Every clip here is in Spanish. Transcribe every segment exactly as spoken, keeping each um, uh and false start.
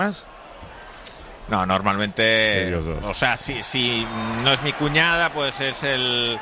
más? No, normalmente, o sea, si, si no es mi cuñada, pues es el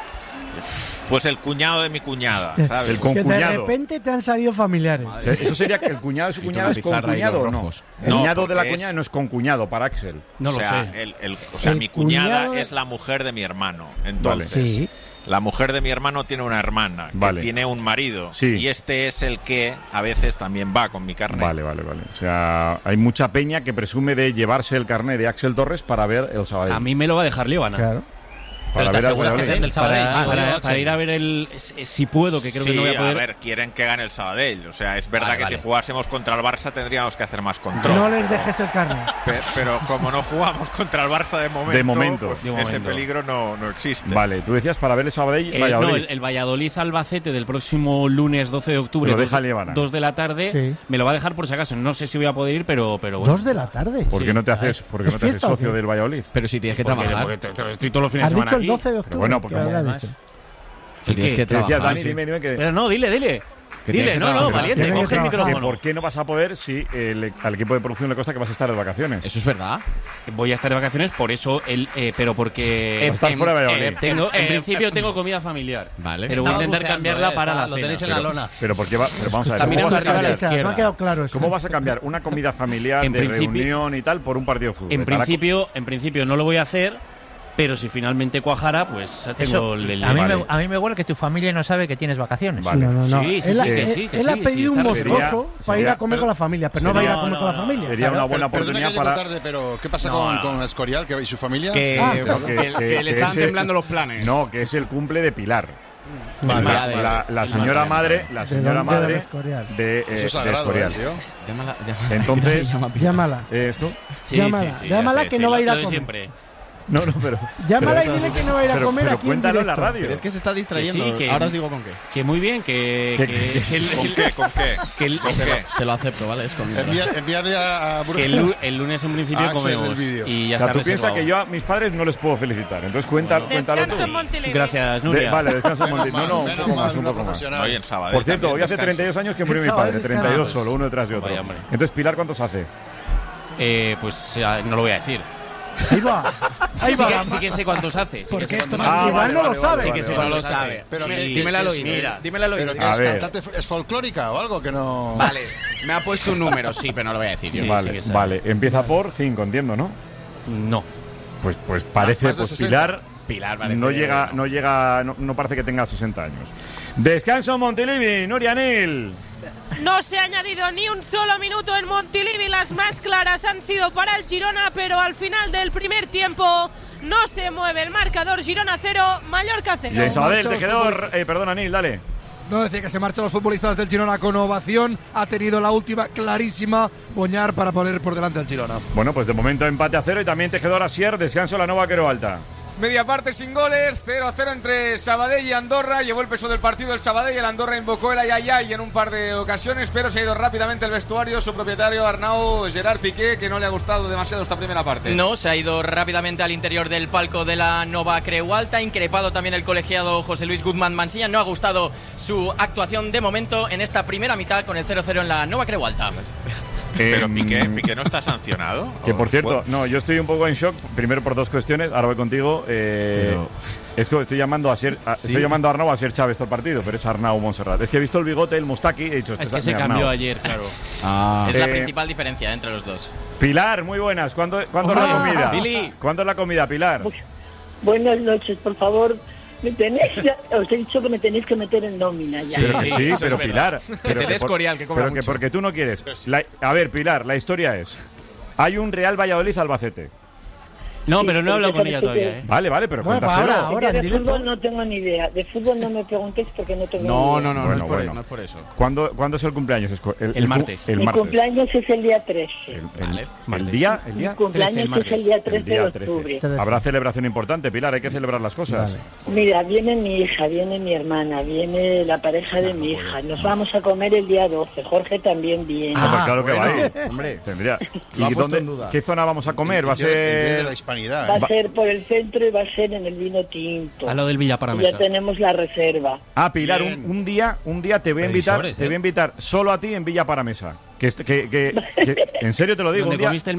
pues el cuñado de mi cuñada, ¿sabes? El concuñado. Que de repente te han salido familiares. Madre. Eso sería que el cuñado de su cuñada es concuñado o no. El no, cuñado de la es... cuñada no es concuñado para Axel. No o lo sea, sé. El, el, o sea, el mi cuñada cuñado... es la mujer de mi hermano. Entonces, vale. sí. la mujer de mi hermano tiene una hermana, vale. que tiene un marido. Sí. Y este es el que a veces también va con mi carnet. Vale, vale, vale. O sea, hay mucha peña que presume de llevarse el carnet de Axel Torres para ver el Sabadell. A mí me lo va a dejar Líbana. Claro. Para ver al Sabadell. Para, ah, para, bueno, para ir a ver el... Si puedo, que creo sí, que no voy a poder... a ver, quieren que gane el Sabadell. O sea, es verdad vale, que vale. si jugásemos contra el Barça tendríamos que hacer más control. No les dejes el carnet. Pero, pero como no jugamos contra el Barça de momento, de momento, pues de ese momento. peligro no, no existe. Vale, tú decías para ver el Sabadell el, Valladolid. No, el, el Valladolid-Albacete del próximo lunes doce de octubre, lo deja dos, dos de la tarde, sí. me lo va a dejar por si acaso. No sé si voy a poder ir, pero, pero bueno. ¿Dos de la tarde? ¿Por qué sí. no te haces, ¿por qué no te haces socio del Valladolid? Pero si tienes que porque, trabajar. porque te, te, estoy todos los fines ¿Has de semana dicho el aquí. doce de octubre? Pero bueno, porque ¿Qué como habrás dicho? Que tienes que Te decía trabajar. Dani, dime, dime que... Pero no, dile, dile. Que Dile, que no, no, trabajar. valiente, Tiene que coge el trabajar. micrófono. ¿Por qué no vas a poder si el, al equipo de producción le consta que vas a estar de vacaciones? Eso es verdad. Voy a estar de vacaciones, por eso, el, eh, pero porque... Eh, Estás fuera de Valladolid. eh, tengo, en principio tengo comida familiar. Vale. Pero voy a intentar cambiarla para la Lo cena. tenéis en la lona. Pero ¿por qué va? Pero vamos a ver, Está ¿cómo mirando vas a arriba a la cambiar? izquierda. Me ha quedado claro eso. ¿Cómo vas a cambiar una comida familiar En de principio- reunión y tal por un partido de fútbol? En Estará principio, en principio no lo voy a hacer, pero si finalmente cuajara, pues tengo Eso, el del... a, mí Vale. me, a mí me huele que tu familia no sabe que tienes vacaciones. Vale. No, no, no. Sí, sí, él, sí, ha- que él- sí, que él sí, ha sí, pedido un está moscoso sería- para ir sería- a comer con la familia, pero no va a ir a comer con la familia. Sería una buena Perdona oportunidad que llego para... tarde, pero ¿qué pasa No, con, no. con Escorial que, y su familia? Que, Ah, que, claro. que- que le estaban ese- temblando los planes. No, que es el cumple de Pilar. Vale, la, vale, la- la vale. señora Vale, madre, vale. la ¿De señora dónde era madre de Escorial? de, eh, Eso es de sagrado, Escorial. eh, tío. Llámala, llámala. Entonces- Llámala. ¿Esto? Sí, Llámala, sí, sí, llámala ya sé, que sí, no va a lo- ir a lo de comer. siempre. No, no, pero... Llámala pero- y dile que no va a ir a pero- comer pero aquí en cuéntalo en la directo. radio. Pero es que se está distrayendo. Que sí, que- Ahora os digo con qué. Que muy bien, que... ¿Qué- que, qué- el, ¿Con el- qué? ¿Con qué? que el- ¿Con Te qué? lo, te lo acepto, ¿vale? Es conmigo. Envía- enviarle a, a que el, lu- el lunes en principio Ah, Axel, comemos el vídeo. y ya O sea, está tú piensas reservado. que yo a mis padres no les puedo felicitar. Entonces cuenta, cuéntalo tú. Descanso en Montilivi. Gracias, De- Nuria. vale, descansa en Menos Monti- No, mal, no, un menos poco mal, más, un una poco más. profesional. Hoy en Sabadell Por cierto, también hoy hace descanso. treinta y dos años que murió mi Sábado padre, descanso. treinta y dos solo, uno detrás de otro. Vaya, hombre. Entonces, Pilar, ¿cuántos hace? Eh, pues eh, no lo voy a decir. Ahí va. Ahí Sí va. que, sí que sé cuántos hace. Sí Porque que sé esto cuántos no- hace. igual vale, no lo vale, sabe. vale, Sí que sé vale, cuántos vale. hace. Pero Sí, que- que- Dímela al que- oído. mira. Dímela al ¿Pero oído. que A es ver. cantante es folclórica o algo que no...? Vale, me ha puesto un número, sí, pero no lo voy a decir. Sí, vale, sí que sabe. vale. Empieza por cinco, entiendo, ¿no? No. Pues, pues parece, más de pues sesenta. Pilar, Pilar parece- no llega, no llega, no, no parece que tenga sesenta años. Descanso en Montilivi, Nuria Nil. No se ha añadido ni un solo minuto en Montilivi. Las más claras han sido para el Girona, pero al final del primer tiempo no se mueve el marcador. Girona cero, Mallorca cero. Y en Sabadell, marcha te los quedó, futbolistas. eh, perdona Nil, dale. No, decía que se marchan los futbolistas del Girona con ovación. Ha tenido la última clarísima Boñar para poner por delante al Girona. Bueno, pues de momento empate a cero y también Tejedor Asier, descanso la Nova Quero Alta. Media parte sin goles, cero a cero entre Sabadell y Andorra. Llevó el peso del partido el Sabadell, el Andorra invocó el ayayay en un par de ocasiones, pero se ha ido rápidamente el vestuario. Su propietario Arnau Gerard Piqué, que no le ha gustado demasiado esta primera parte. No, se ha ido rápidamente al interior del palco de la Nova Creu Alta. Increpado también el colegiado José Luis Guzmán Mansilla. No ha gustado su actuación de momento en esta primera mitad con el cero cero en la Nova Creu Alta. Pero Em, Piqué, Piqué no está sancionado. Que ¿O por cierto, fue? no, yo estoy un poco en shock, primero por dos cuestiones, ahora voy contigo. Eh, Pero- Es que estoy llamando a Ser, a- Sí. estoy llamando a Arnau a Ser Chávez todo el partido, pero es Arnau Montserrat. Es que he visto el bigote, el Mustaki, he dicho, este Es que se mi Arnau. cambió ayer, claro. Ah, Es la Eh, principal diferencia entre los dos. Pilar, muy buenas. ¿Cuándo, ¿cuándo es la Hola. comida? Billy. ¿Cuándo es la comida, Pilar? Buenas noches, por favor. Me tenéis, ya- os he dicho que me tenéis que meter en nómina ya. Pero que sí, sí, eso pero es Pilar. verdad. Pero Que te des por- Corial, que cobra Pero que mucho. porque tú no quieres. La- a ver, Pilar, la historia es: hay un Real Valladolid-Albacete. No, Sí, pero no he hablado porque con ella parece todavía, que- ¿eh? Vale, vale, pero Bueno, cuéntaselo. ahora, ahora. Yo de en directo. fútbol no tengo ni idea. De fútbol no me preguntéis porque no tengo no, ni idea. no, no, no, Bueno, es por, bueno. no es por eso. ¿Cuándo, ¿Cuándo es el cumpleaños? Esco- El cu- martes. El Mi martes. cumpleaños es el día trece. El, el- Vale. el Martes. día, el Mi día, cumpleaños trece, el es martes. el día el trece día de trece. octubre. trece. Habrá celebración importante, Pilar, hay que celebrar las cosas. Vale. Mira, viene mi hija, viene mi hermana, viene la pareja de mi hija. Nos vamos a comer el día doce. Jorge también viene. Ah, pues Ah, claro que va a ir. Hombre, Tendría. Lo ha ¿Y puesto dónde, en duda. qué zona vamos a comer? ¿Va a El día- el día de ser...? la hispanidad, Va ¿eh? a ser por el centro y va a ser en el vino tinto. A lo del Villa para Y Mesa. ya tenemos la reserva. Ah, Pilar, Bien. un, un día un día te voy a invitar Previsores, te ¿eh? voy a invitar solo a ti en Villa Paramesa. Que, que, que, que, en serio te lo digo, un día,